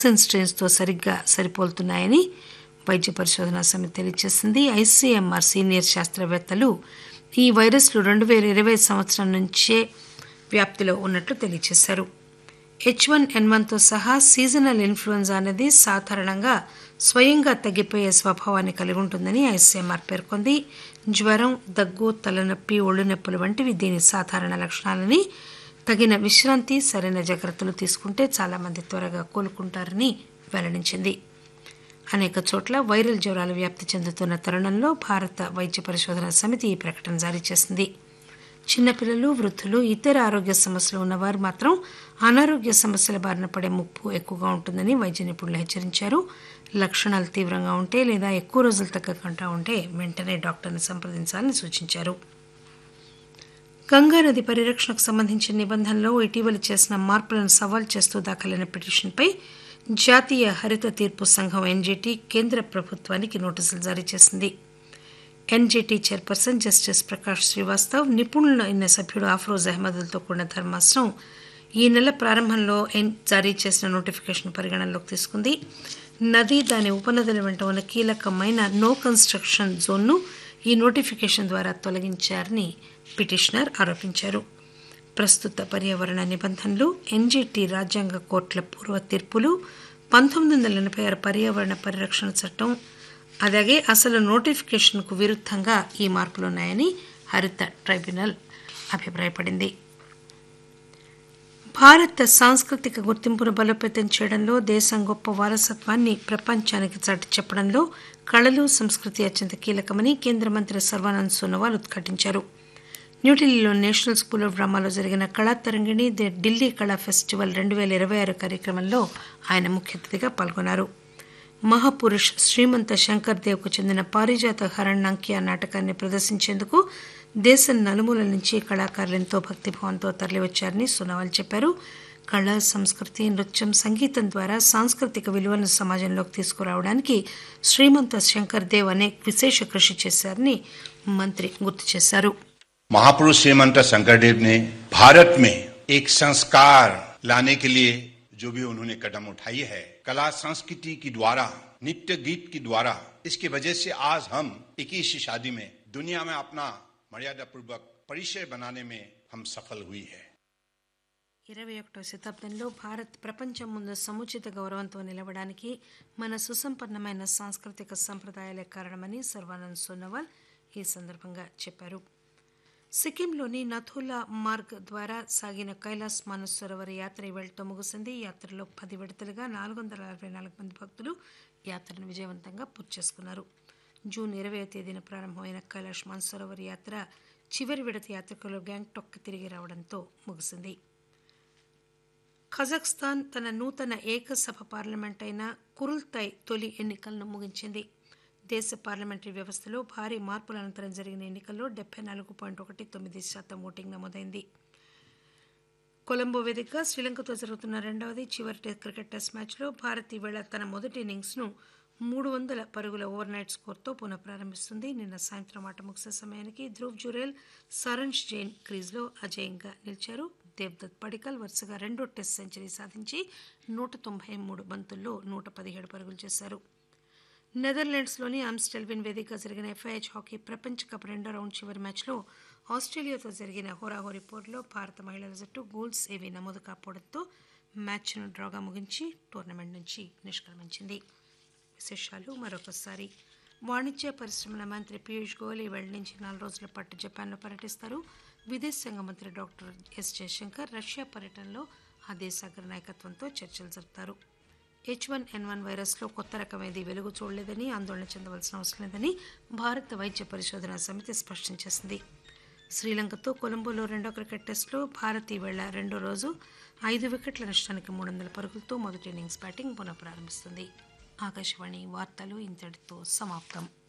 స్ట్రెయిన్స్తో సరిగ్గా సరిపోలుతున్నాయని వైద్య పరిశోధనా సమితి తెలియజేసింది. ఐసీఎంఆర్ సీనియర్ శాస్త్రవేత్తలు ఈ వైరస్లు 2020 సంవత్సరం నుంచే వ్యాప్తిలో ఉన్నట్లు తెలియజేశారు. H1N1తో సహా సీజనల్ ఇన్ఫ్లుయెంజా అనేది సాధారణంగా స్వయంగా తగ్గిపోయే స్వభావాన్ని కలిగి ఉంటుందని ఐసీఎంఆర్ పేర్కొంది. జ్వరం, దగ్గు, తలనొప్పి, ఒళ్ళు నొప్పులు వంటివి దీని సాధారణ లక్షణాలని, తగిన విశ్రాంతి, సరైన జాగ్రత్తలు తీసుకుంటే చాలామంది త్వరగా కోలుకుంటారని వెల్లడించింది. అనేక చోట్ల వైరల్ జ్వరాలు వ్యాప్తి చెందుతున్న తరుణంలో భారత వైద్య పరిశోధనా సమితి ఈ ప్రకటన జారీ చేసింది. చిన్నపిల్లలు, వృద్ధులు, ఇతర ఆరోగ్య సమస్యలు ఉన్నవారు మాత్రం అనారోగ్య సమస్యల బారిన పడే ముప్పు ఎక్కువగా ఉంటుందని వైద్య నిపుణులు హెచ్చరించారు. లక్షణాలు తీవ్రంగా ఉంటే లేదా ఎక్కువ రోజులు తగ్గకుండా ఉంటే వెంటనే డాక్టర్ని సంప్రదించాలని సూచించారు. గంగానది పరిరక్షణకు సంబంధించిన నిబంధనలో ఇటీవల చేసిన మార్పులను సవాల్ చేస్తూ దాఖలైన పిటిషన్పై జాతీయ హరిత తీర్పు సంఘం ఎన్జీటీ కేంద్ర ప్రభుత్వానికి నోటీసులు జారీ చేసింది. NGT chairperson justice Prakash Srivastav, నిపుణులైన సభ్యుడు అఫ్రోజ్ అహ్మద్లతో కూడిన ధర్మాసనం ఈ నెల ప్రారంభంలో జారీ చేసిన నోటిఫికేషన్ పరిగణనలోకి తీసుకుంది. నది, దాని ఉపనదుల వెంట ఉన్న కీలకమైన నో కన్స్ట్రక్షన్ జోన్ను ఈ నోటిఫికేషన్ ద్వారా తొలగించారని పిటిషనర్ ఆరోపించారు. ప్రస్తుత పర్యావరణ నిబంధనలు, ఎన్జీటీ రాజ్యాంగ కోర్టుల పూర్వ తీర్పులు, 1986 పర్యావరణ పరిరక్షణ చట్టం, అలాగే అసలు నోటిఫికేషన్కు విరుద్ధంగా ఈ మార్పులున్నాయని హరిత ట్రైబ్యునల్ అభిప్రాయపడింది. భారత సాంస్కృతిక గుర్తింపును బలోపేతం చేయడంలో, దేశం గొప్ప వారసత్వాన్ని ప్రపంచానికి చాటి చెప్పడంలో కళలు, సంస్కృతి అత్యంత కీలకమని కేంద్ర మంత్రి సర్వానంద్ సోనోవాల్ ఉద్ఘాటించారు. న్యూఢిల్లీలో నేషనల్ స్కూల్ ఆఫ్ డ్రామాలో జరిగిన కళా తరంగిణి ది ఢిల్లీ కళా ఫెస్టివల్ 2026 కార్యక్రమంలో ఆయన ముఖ్య అతిథిగా పాల్గొన్నారు. మహాపురుష్ శ్రీమంత శంకర్ దేవ్కు చెందిన పారిజాత హరణ్యాంకియా నాటకాన్ని ప్రదర్శించేందుకు దేశం నలుమూలల నుంచి కళాకారులు ఎంతో భక్తిభావంతో తరలివచ్చారని సోనోవాల్ చెప్పారు. కళ, సంస్కృతి, నృత్యం, సంగీతం ద్వారా సాంస్కృతిక విలువలను సమాజంలోకి తీసుకురావడానికి శ్రీమంత శంకర్ దేవ్ విశేష కృషి చేశారని మంత్రి గుర్తు చేశారు. महापुरुष श्रीमंत शंकरदेव ने भारत में एक संस्कार लाने के लिए जो भी उन्होंने कदम उठाई है, कला संस्कृति के द्वारा, नित्य गीत के द्वारा, इसकी वजह से आज हम 21वीं शादी में दुनिया में अपना मर्यादा पूर्वक परिचय बनाने में हम सफल हुई है. 21వ శతాబ్దంలో భారత్ ప్రపంచం ముందు సముచిత గౌరవంతో నిలవడానికి మన సుసంపన్నమైన సాంస్కృతిక సంప్రదాయాలే కారణమని సర్వానంద్ సోనోవాల్ ఈ సందర్భంగా చెప్పారు. సిక్కింలోని నథులా మార్గ్ ద్వారా సాగిన కైలాస్ మానసరోవర్ యాత్ర ఇవాళతో ముగిసింది. ఈ యాత్రలో 10 విడతలుగా 464 మంది భక్తులు యాత్రను విజయవంతంగా పూర్తి చేసుకున్నారు. జూన్ 20వ తేదీన ప్రారంభమైన కైలాష్ మానసరోవర్ యాత్ర చివరి విడత యాత్రికులు గ్యాంగ్టాక్ తిరిగి రావడంతో ముగిసింది. కజాఖ్స్తాన్ తన నూతన ఏకసభ పార్లమెంట్ అయిన కురుల్తాయ్ తొలి ఎన్నికలను ముగించింది. దేశ పార్లమెంటరీ వ్యవస్థలో భారీ మార్పుల అనంతరం జరిగిన ఎన్నికల్లో 74.19% ఓటింగ్ నమోదైంది. కొలంబో వేదికగా శ్రీలంకతో జరుగుతున్న రెండవది చివరి క్రికెట్ టెస్ట్ మ్యాచ్లో భారత్ ఈవేళ తన మొదటి ఇన్నింగ్స్ను 300 పరుగుల ఓవర్నైట్ స్కోర్తో పునఃప్రారంభిస్తుంది. నిన్న సాయంత్రం ఆట ముగిసే సమయానికి ధ్రువ్ జురేల్, సరంజ్ జైన్ క్రీజ్లో అజేయంగా నిలిచారు. దేవ్దత్ పడికల్ వరుసగా రెండో టెస్ట్ సెంచరీ సాధించి 193 బంతుల్లో 117 పరుగులు చేశారు. నెదర్లాండ్స్లోని ఆమ్స్టెల్విన్ వేదికగా జరిగిన FIH హాకీ ప్రపంచ కప్ రెండో రౌండ్ చివరి మ్యాచ్లో ఆస్ట్రేలియాతో జరిగిన హోరాహోరీ పోరులో భారత మహిళల జట్టు గోల్స్ ఏవీ నమోదు కాకపోవడంతో మ్యాచ్ను డ్రాగా ముగించి టోర్నమెంట్ నుంచి నిష్క్రమించింది. విశేషాలు మరొకసారి. వాణిజ్య పరిశ్రమల మంత్రి పీయూష్ గోయల్ ఈవేళ నుంచి 4 రోజుల పాటు జపాన్లో పర్యటిస్తారు. విదేశాంగ మంత్రి డాక్టర్ ఎస్ జయశంకర్ రష్యా పర్యటనలో ఆ దేశ అగ్ర నాయకత్వంతో చర్చలు జరుపుతారు. H1N1 వైరస్లో కొత్త రకం ఏది వెలుగు చూడలేదని, ఆందోళన చెందవలసిన అవసరం లేదని భారత వైద్య పరిశోధనా సమితి స్పష్టం చేసింది. శ్రీలంకతో కొలంబోలో రెండో క్రికెట్ టెస్టులో భారత్ ఈవేళ రెండో రోజు 5 వికెట్ల నష్టానికి 300 పరుగులతో మొదటి ఇన్నింగ్స్ బ్యాటింగ్ పునఃప్రారంభిస్తుంది. ఆకాశవాణి వార్తలు ఇంతటితో సమాప్తం.